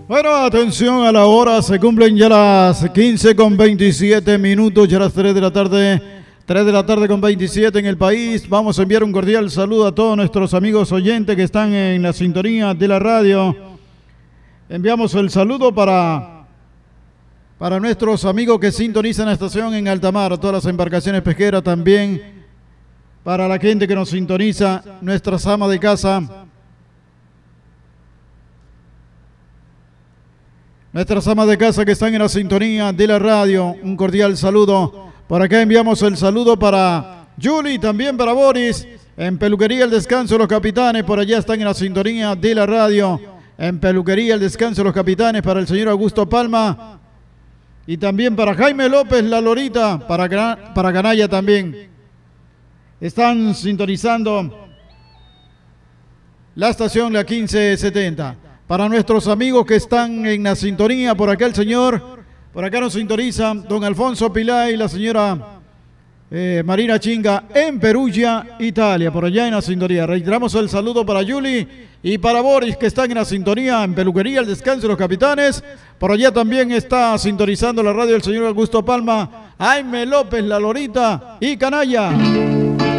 Bueno, atención a la hora, se cumplen ya las 15:27, ya las 3 de la tarde, 3 de la tarde con 27 en el país. Vamos a enviar un cordial saludo a todos nuestros amigos oyentes que están en la sintonía de la radio. Enviamos el saludo para nuestros amigos que sintonizan la estación en alta mar, a todas las embarcaciones pesqueras también, para la gente que nos sintoniza, nuestras amas de casa. Nuestras amas de casa que están en la sintonía de la radio, un cordial saludo. Por acá enviamos el saludo para Julie, también para Boris, en Peluquería El Descanso de los Capitanes, por allá están en la sintonía de la radio, en Peluquería El Descanso de los Capitanes, para el señor Augusto Palma, y también para Jaime López, la Lorita, para Canalla también. Están sintonizando la estación, la 1570. Para nuestros amigos que están en la sintonía, por acá el señor, por acá nos sintonizan don Alfonso Pilay y la señora Marina Chinga en Perugia, Italia, por allá en la sintonía. Reiteramos el saludo para Julie y para Boris que están en la sintonía en Peluquería El Descanso de los Capitanes. Por allá también está sintonizando la radio el señor Augusto Palma, Jaime López, la Lorita y Canalla.